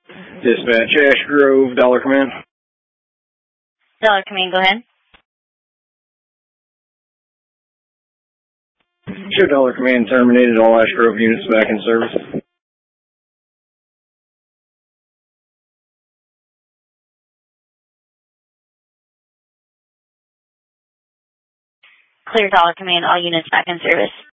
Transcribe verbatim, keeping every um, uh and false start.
Dispatch, Ash Grove, Dollar Command. Dollar Command, go ahead. Show Dollar Command terminated, all Ash Grove units back in service. Clear, Dollar Command, all units back in service.